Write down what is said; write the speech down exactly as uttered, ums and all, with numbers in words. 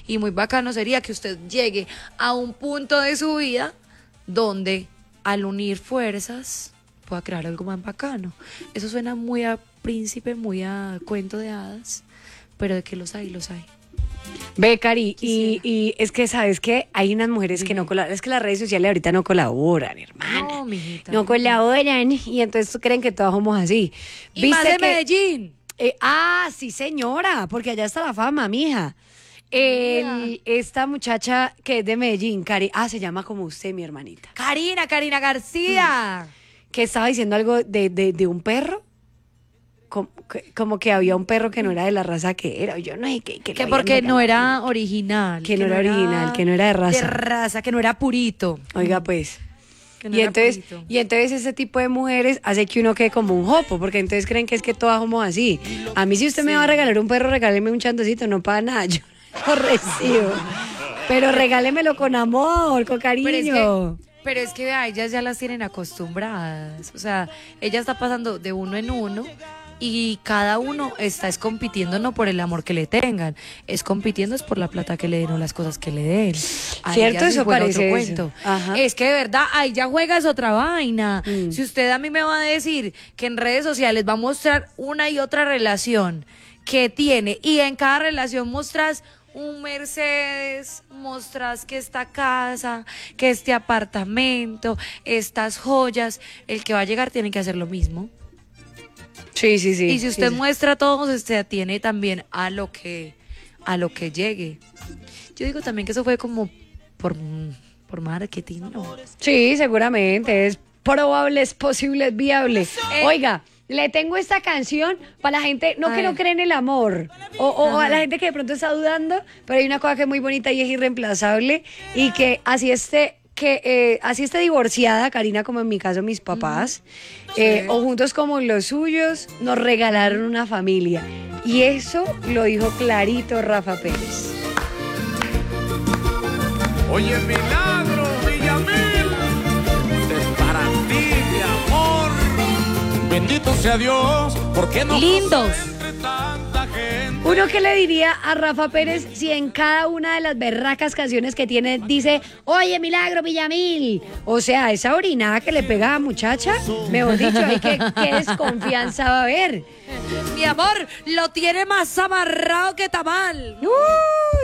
Y muy bacano sería que usted llegue a un punto de su vida donde al unir fuerzas pueda crear algo más bacano. Eso suena muy a príncipe, muy a cuento de hadas, pero de que los hay, los hay. Ve, Cari, y, y es que, ¿sabes qué? Hay unas mujeres que no colaboran, es que las redes sociales ahorita no colaboran, hermana. No, mijita. No colaboran, y entonces creen que todos somos así. Y más de que, Medellín. Eh, ah, sí, señora, porque allá está la fama, mija. El, esta muchacha que es de Medellín, Cari, ah, se llama como usted, mi hermanita. Karina, Karina García. Que estaba diciendo algo de, de, de un perro. Como que, como que había un perro que no era de la raza que era. Yo no sé qué. Que, que porque no era original. Que, que no era original, que no era de raza. De raza, que no era purito. Oiga, pues. No y, entonces, y entonces ese tipo de mujeres hace que uno quede como un jopo, porque entonces creen que es que todas somos así. A mí si usted sí. me va a regalar un perro, regáleme un chandecito, no paga nada, yo lo recibo. Pero regálemelo con amor, con cariño. Pero es que, pero es que a ellas ya las tienen acostumbradas. O sea, ella está pasando de uno en uno y cada uno está es compitiendo no por el amor que le tengan, es compitiendo es por la plata que le den o las cosas que le den. Cierto, eso parece otro cuento. Es que de verdad, ahí ya juega es otra vaina. Mm. Si usted a mí me va a decir que en redes sociales va a mostrar una y otra relación que tiene y en cada relación mostras un Mercedes, mostras que esta casa, que este apartamento, estas joyas, el que va a llegar tiene que hacer lo mismo. Sí, sí, sí. Y si usted sí, muestra sí. todo, usted atiene también a lo que a lo que llegue. Yo digo también que eso fue como por, por marketing, ¿no? Sí, seguramente. Es probable, es posible, es viable. Eh, Oiga, le tengo esta canción para la gente, no que no cree en el amor, o, o a la gente que de pronto está dudando, pero hay una cosa que es muy bonita y es irreemplazable, y que así esté... que eh, así esté divorciada, Karina, como en mi caso mis papás, mm, eh, sí. o juntos como los suyos, nos regalaron una familia. Y eso lo dijo clarito Rafa Pérez. Oye, milagro, Villamil, es para ti, mi amor. Bendito sea Dios, porque no lindos. Uno que le diría a Rafa Pérez si en cada una de las berracas canciones que tiene dice, oye, milagro, Villamil. O sea, esa orinada que le pega a muchacha, mejor dicho, hay que, qué desconfianza va a haber. Mi amor, lo tiene más amarrado que tamal. Uh.